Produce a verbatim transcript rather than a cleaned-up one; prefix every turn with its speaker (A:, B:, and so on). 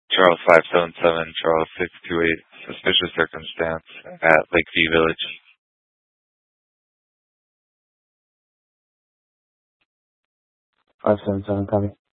A: Charles five seven seven, Charles six two eight, suspicious circumstance at Lakeview Village.
B: five seven seven, copy.